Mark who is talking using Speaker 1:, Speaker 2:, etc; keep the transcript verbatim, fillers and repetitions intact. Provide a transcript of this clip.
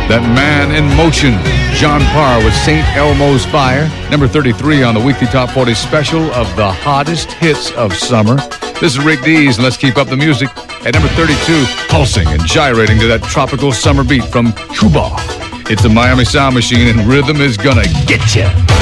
Speaker 1: That Man in Motion, John Parr with Saint Elmo's Fire. Number thirty-three on the weekly Top forty special of the hottest hits of summer. This is Rick Dees, and let's keep up the music. At number thirty-two, pulsing and gyrating to that tropical summer beat from Cuba. It's the Miami Sound Machine, and rhythm is gonna get ya.